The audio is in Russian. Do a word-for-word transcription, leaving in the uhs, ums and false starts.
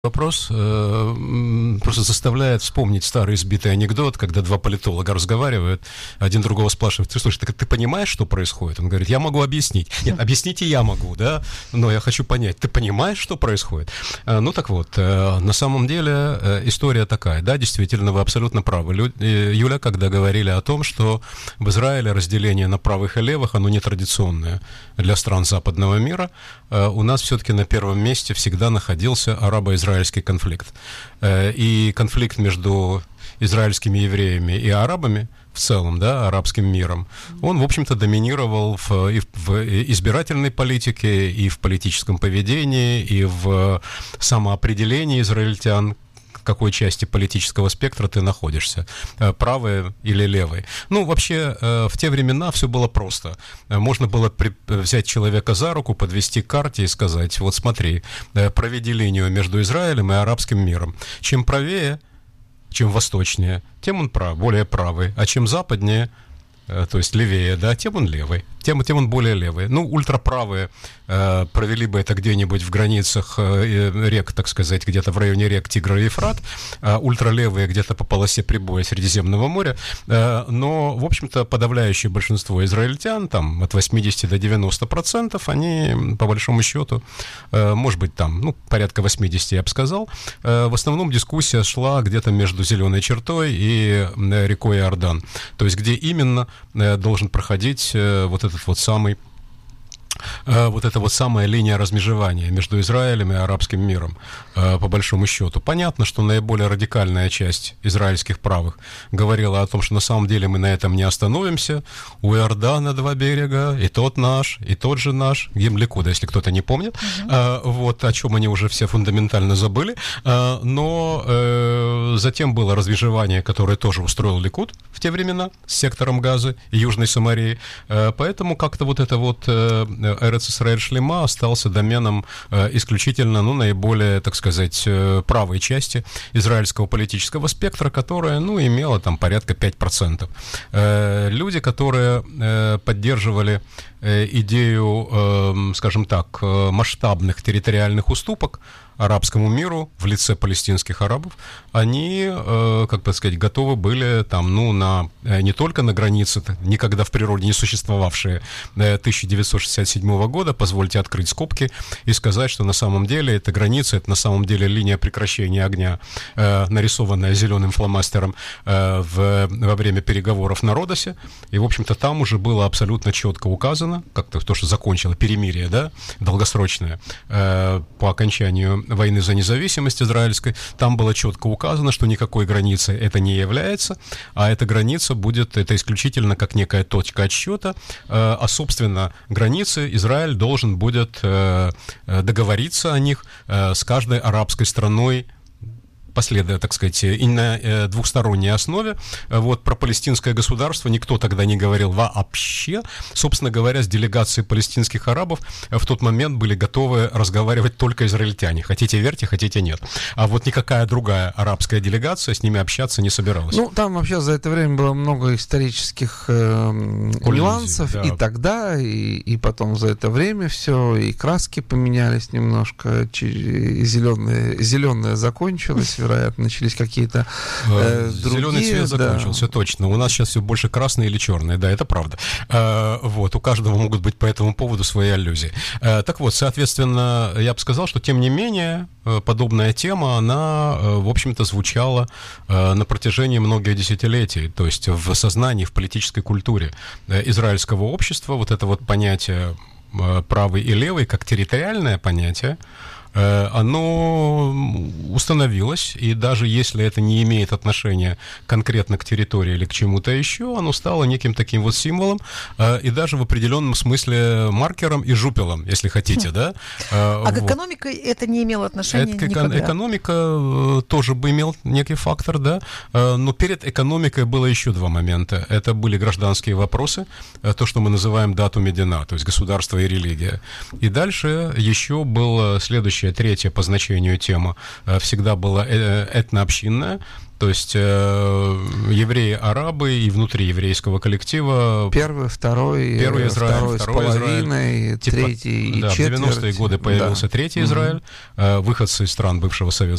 Вопрос э, просто заставляет вспомнить старый избитый анекдот, когда два политолога разговаривают, один другого спрашивает: ты слушай, так ты понимаешь, что происходит? Он говорит: я могу объяснить. Нет, объяснить и я могу, да, но я хочу понять, ты понимаешь, что происходит? Э, ну так вот, э, на самом деле э, история такая, да, действительно, вы абсолютно правы, Лю, э, Юля, когда говорили о том, что в Израиле разделение на правых и левых, оно нетрадиционное для стран западного мира, э, у нас все-таки на первом месте всегда находился арабо-израильский израильский конфликт. И конфликт между израильскими евреями и арабами в целом, да, арабским миром, он, в общем-то, доминировал в, и в избирательной политике, и в политическом поведении, и в самоопределении израильтян, в какой части политического спектра ты находишься, правый или левый. Ну, вообще, в те времена все было просто. Можно было при... взять человека за руку, подвести к карте и сказать: вот смотри, проведи линию между Израилем и арабским миром. Чем правее, чем восточнее, тем он прав, более правый, а чем западнее, то есть левее, да, тем он левый, тем, тем он более левый. Ну, ультраправые э, провели бы это где-нибудь в границах э, рек, так сказать, где-то в районе рек Тигра и Ефрат, а ультралевые где-то по полосе прибоя Средиземного моря, э, но, в общем-то, подавляющее большинство израильтян, там, от восьмидесяти до девяноста процентов, они, по большому счету, э, может быть, там, ну, порядка восьмидесяти, я бы сказал, э, в основном дискуссия шла где-то между зеленой чертой и э, рекой Иордан, то есть где именно э, должен проходить э, вот этот этот вот самый, э, вот эта вот самая линия размежевания между Израилем и арабским миром, э, по большому счету. Понятно, что наиболее радикальная часть израильских правых говорила о том, что на самом деле мы на этом не остановимся. У Иордана два берега, и тот наш, и тот же наш, Гимликуда, если кто-то не помнит, uh-huh. э, вот о чем они уже все фундаментально забыли. Э, но э, затем было размежевание, которое тоже устроил Ликуд в те времена с сектором Газы и Южной Самарии. Э, поэтому как-то вот это вот э, Эрец Исраэль Шлема остался доменом э, исключительно, ну, наиболее, так сказать, э, правой части израильского политического спектра, которая, ну, имела там порядка пять процентов. Э, люди, которые э, поддерживали э, идею, э, скажем так, э, масштабных территориальных уступок арабскому миру в лице палестинских арабов, они, э, как бы сказать, готовы были там, ну, на, э, не только на границе, никогда в природе не существовавшие э, тысяча девятьсот шестьдесят седьмого года, позвольте открыть скобки и сказать, что на самом деле эта граница, это на самом деле линия прекращения огня, э, нарисованная зеленым фломастером э, в, во время переговоров на Родосе, и, в общем-то, там уже было абсолютно четко указано, как-то то, что закончило перемирие, да, долгосрочное, э, по окончанию войны за независимость израильской, там было четко указано, что никакой границы это не является, а эта граница будет, это исключительно как некая точка отсчета, а, собственно, границы Израиль должен будет договориться о них с каждой арабской страной, последуя, так сказать, и на двухсторонней основе. Вот про палестинское государство никто тогда не говорил вообще. Собственно говоря, с делегацией палестинских арабов в тот момент были готовы разговаривать только израильтяне. Хотите верьте, хотите нет. А вот никакая другая арабская делегация с ними общаться не собиралась. Ну, там вообще за это время было много исторических э, нюансов, да. И тогда, и, и потом за это время все, и краски поменялись немножко, и зеленое, зеленое закончилось, вероятно, начались какие-то э, другие... Зеленый цвет закончился, да. Точно. У нас сейчас все больше красное или черное, да, это правда. Э, вот, у каждого могут быть по этому поводу свои аллюзии. Э, так вот, соответственно, я бы сказал, что, тем не менее, подобная тема, она, в общем-то, звучала э, на протяжении многих десятилетий, то есть в сознании, в политической культуре э, израильского общества вот это вот понятие э, правый и левый как территориальное понятие, оно установилось, и даже если это не имеет отношения конкретно к территории или к чему-то еще, оно стало неким таким вот символом, и даже в определенном смысле маркером и жупелом, если хотите, хм. да. А вот. К экономике это не имело отношения это, никогда? Экономика тоже бы имел некий фактор, да, но перед экономикой было еще два момента. Это были гражданские вопросы, то, что мы называем дату медина, то есть государство и религия. И дальше еще был следующий следующая, третья по значению тема всегда была этнообщинная. То есть э, евреи, арабы и внутри еврейского коллектива. Первый, второй, первый Израиль, второй, второй с половиной, Израиль, третий типа, и да, четверть. В девяностые годы появился да. третий Израиль, mm-hmm. э, выходцы из стран бывшего Советского